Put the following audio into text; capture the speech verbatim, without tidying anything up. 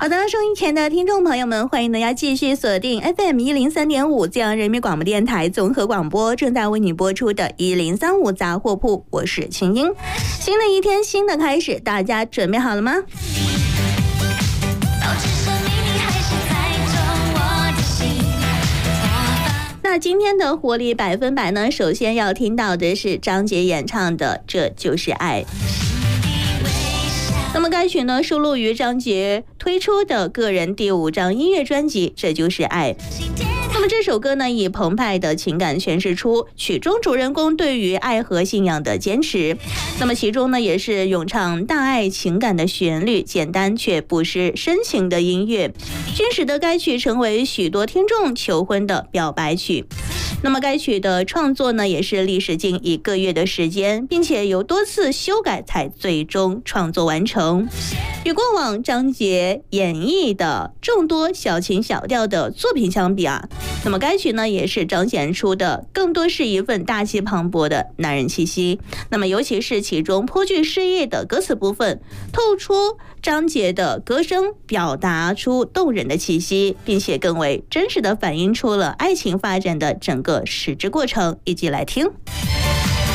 好的，收音前的听众朋友们，欢迎大家继续锁定 F M 一零三点五这样人民广播电台综合广播，正在为你播出的一零三五杂货铺，我是青音。新的一天，新的开始，大家准备好了吗？那今天的活力百分百呢，首先要听到的是张杰演唱的《这就是爱》。那么该曲呢收录于张杰推出的个人第五张音乐专辑《这就是爱》。那么这首歌呢以澎湃的情感诠释出曲中主人公对于爱和信仰的坚持。那么其中呢也是咏唱大爱情感的旋律，简单却不失深情的音乐，均使得该曲成为许多听众求婚的表白曲。那么该曲的创作呢也是历时近一个月的时间，并且有多次修改才最终创作完成。与过往张杰演绎的众多小情小调的作品相比啊，那么该曲呢也是彰显出的更多是一份大气磅礴的男人气息。那么尤其是其中颇具诗意的歌词部分，透出张杰的歌声表达出动人的气息，并且更为真实的反映出了爱情发展的整个实质过程，一起来听。